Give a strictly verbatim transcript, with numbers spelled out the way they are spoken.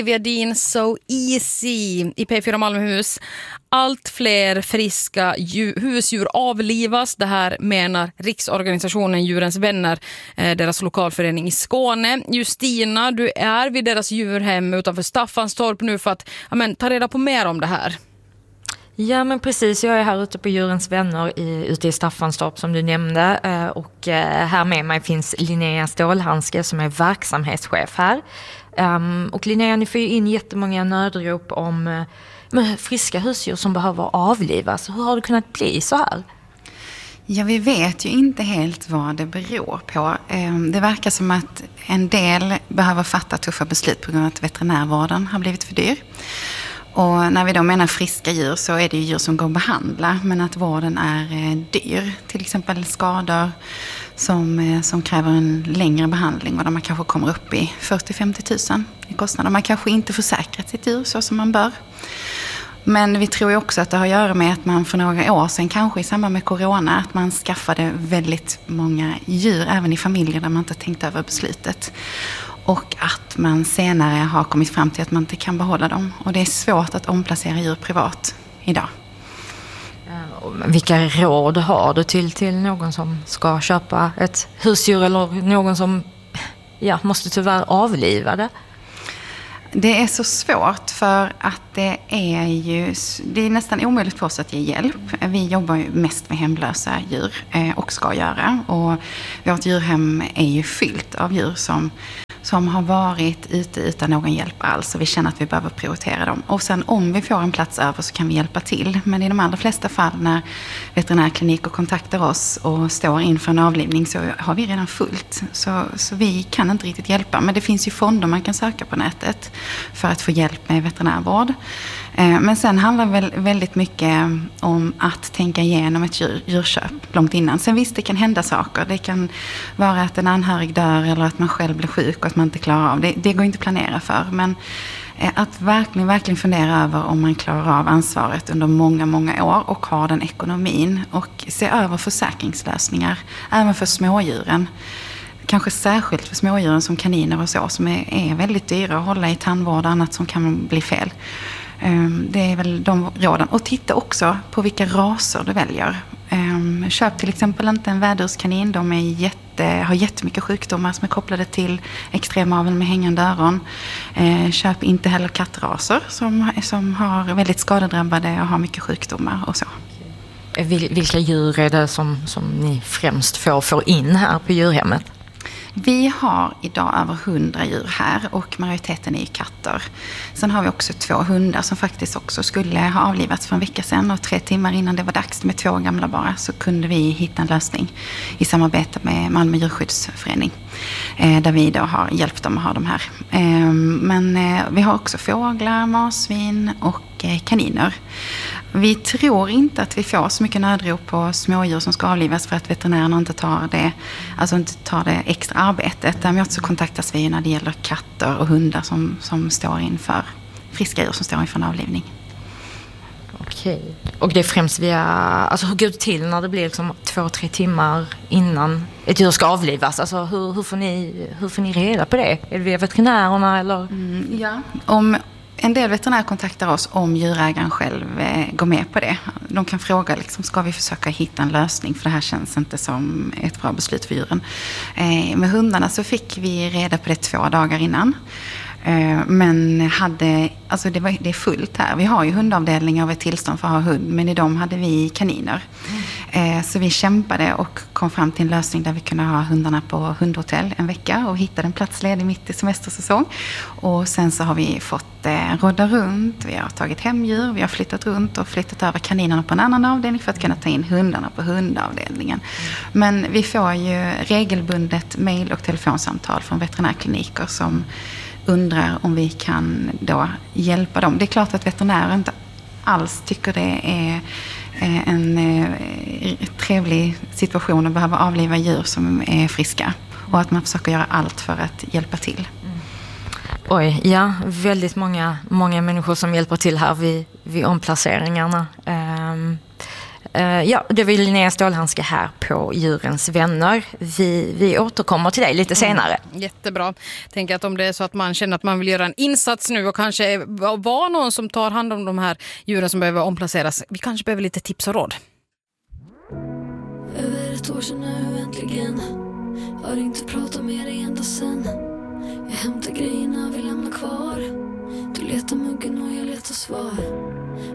Viadin So Easy i P fyra Malmöhus. Allt fler friska djur, husdjur avlivas. Det här menar Riksorganisationen Djurens vänner, eh, deras lokalförening i Skåne. Justina, du är vid deras djurhem utanför Staffanstorp nu för att ja, men, ta reda på mer om det här. Ja, men precis. Jag är här ute på Djurens vänner i, ute i Staffanstorp som du nämnde. Och här med mig finns Linnea Stålhandske som är verksamhetschef här. Och Linnea, ni får ju in jättemånga nödrop om friska husdjur som behöver avlivas. Hur har det kunnat bli så här? Ja, vi vet ju inte helt vad det beror på. Det verkar som att en del behöver fatta tuffa beslut på grund av att veterinärvården har blivit för dyr. Och när vi då menar friska djur så är det ju djur som går att behandla, men att vården är dyr. Till exempel skador som, som kräver en längre behandling och där man kanske kommer upp i fyrtio till femtio tusen i kostnader. Man kanske inte försäkrat sitt djur så som man bör. Men vi tror ju också att det har att göra med att man för några år sedan, kanske i samband med corona, att man skaffade väldigt många djur även i familjer där man inte tänkt över beslutet. Och att man senare har kommit fram till att man inte kan behålla dem. Och det är svårt att omplacera djur privat idag. Vilka råd har du till, till någon som ska köpa ett husdjur eller någon som ja, måste tyvärr avliva det? Det är så svårt för att det är ju det är nästan omöjligt för oss att ge hjälp. Vi jobbar ju mest med hemlösa djur och ska göra. Och vårt djurhem är ju fyllt av djur som som har varit ute utan någon hjälp alls, och vi känner att vi behöver prioritera dem. Och sen om vi får en plats över så kan vi hjälpa till. Men i de allra flesta fall när veterinärkliniker kontaktar oss och står inför en avlivning så har vi redan fullt. Så, så vi kan inte riktigt hjälpa. Men det finns ju fonder man kan söka på nätet för att få hjälp med veterinärvård. Men sen handlar det väl väldigt mycket om att tänka igenom ett djur, djurköp långt innan. Sen visst, det kan hända saker. Det kan vara att en anhörig dör eller att man själv blir sjuk och att man inte klarar av det. Det går inte att planera för. Men att verkligen, verkligen fundera över om man klarar av ansvaret under många, många år och har den ekonomin. Och se över försäkringslösningar, även för smådjuren. Kanske särskilt för smådjuren som kaniner och så, som är, är väldigt dyra att hålla i tandvård och annat som kan bli fel. Det är väl de råden. Och titta också på vilka raser du väljer. Köp till exempel inte en väderskanin. De är jätte, har jättemycket sjukdomar som är kopplade till extremavel med hängande öron. Köp inte heller kattraser som, som har väldigt skadedrabbade och har mycket sjukdomar och så. Vilka djur är det som, som ni främst får, får in här på djurhemmet? Vi har idag över hundra djur här och majoriteten är ju katter. Sen har vi också två hundar som faktiskt också skulle ha avlivats för en vecka sedan. Och tre timmar innan det var dags med två gamla bara så kunde vi hitta en lösning i samarbete med Malmö djurskyddsförening. Där vi då har hjälpt dem att ha de här. Men vi har också fåglar, marsvin och kaniner. Vi tror inte att vi får så mycket nödrop på smådjur som ska avlivas för att veterinärerna inte tar det, alltså inte tar det extra arbetet. Däremot så kontaktas vi när det gäller katter och hundar som, som står inför, friska djur som står inför en avlivning. Okej. Och det är främst via, alltså hur går det till när det blir liksom två, tre timmar innan ett djur ska avlivas? Alltså hur, hur, får ni, hur får ni reda på det? Är det via veterinärerna eller? Mm, ja, om en del veterinärer kontaktar oss om djurägaren själv eh, går med på det. De kan fråga, liksom, ska vi försöka hitta en lösning? För det här känns inte som ett bra beslut för djuren. Eh, med hundarna så fick vi reda på det två dagar innan. Eh, men hade, alltså det, var, det är fullt här. Vi har ju hundavdelningar och ett tillstånd för att ha hund. Men i dem hade vi kaniner. Eh, så vi kämpade och kom fram till en lösning där vi kunde ha hundarna på hundhotell en vecka. Och hittade en plats ledig mitt i semestersäsong. Och sen så har vi fått eh, råda runt. Vi har tagit hem djur. Vi har flyttat runt och flyttat över kaninerna på en annan avdelning. För att kunna ta in hundarna på hundavdelningen. Men vi får ju regelbundet mejl och telefonsamtal från veterinärkliniker som undrar om vi kan då hjälpa dem. Det är klart att veterinärer inte alls tycker det är en trevlig situation att behöva avliva djur som är friska. Och att man försöker göra allt för att hjälpa till. Mm. Oj, ja. Väldigt många, många människor som hjälper till här vid, vid omplaceringarna. Um, Uh, ja, det var Linnea Stålhandske här på Djurens vänner. Vi, vi återkommer till dig lite senare. Mm, jättebra. Tänk att om det är så att man känner att man vill göra en insats nu och kanske vara någon som tar hand om de här djuren som behöver omplaceras. Vi kanske behöver lite tips och råd. Över ett år sedan nu äntligen. Har inte pratat med dig ända sen. Jag hämtar grejer